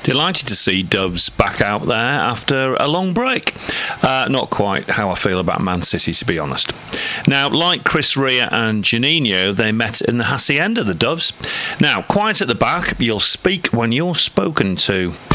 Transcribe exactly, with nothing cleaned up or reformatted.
Delighted to see Doves back out there after a long break. Uh, not quite how I feel about Man City, to be honest. Now, like Chris Rea and Juninho, they met in the Hacienda, the Doves. Now, quiet at the back, you'll speak when you're spoken to.